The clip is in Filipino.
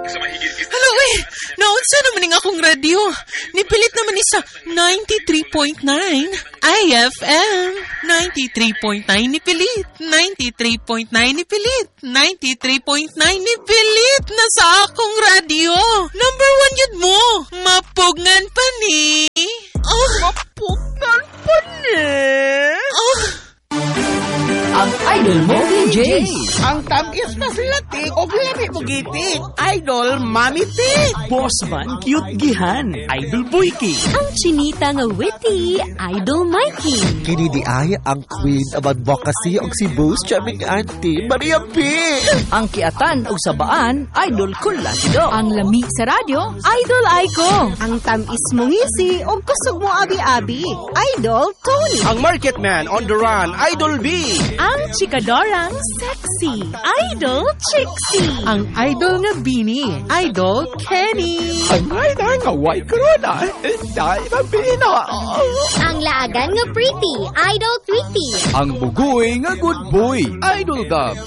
Hello, naunsa naman ng akong radio. Nipilit naman ni sa 93.9 IFM. 93.9 nipilit. 93.9 nipilit. 93.9 nipilit na sa akong radio. Number 1 yun mo. Mapugngan pa ni. Mapugngan pa ni. Ang idol mo, DJ. Ang tamis na silatik o lami mo gitik. Idol, Mami Tik. Boss man, cute gihan. Idol Boyki. Ang chinita nga witty, Idol Mikey. Kini di ay ang queen of advocacy og si Boss Chaming Auntie Maria P. Ang kiatan o sabaan, Idol Kulasido. Ang lami sa radyo, Idol Aiko. Ang tamis mong ngisi o kusog mo abi-abi, Idol Tony. Ang market man on the run, Idol B. Ang chikadorang sexy, Idol Trixie. Ang idol nga Bini, Idol Kenny. Ang ay nga white corona. Dahil mabina. Ang laagan nga pretty, Idol Tweety. Ang bugoy nga good boy. Idol Gab.